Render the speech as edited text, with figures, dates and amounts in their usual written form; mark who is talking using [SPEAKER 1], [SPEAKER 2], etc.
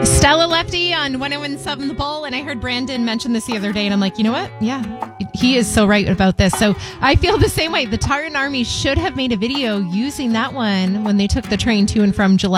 [SPEAKER 1] Stella Lefty on 101.7 The Bull, and I heard Brandon mention this the other day, and I'm like, you know what? Yeah, he is so right about this. So I feel the same way. The Tartan Army should have made a video using that one when they took the train to and from Gillette.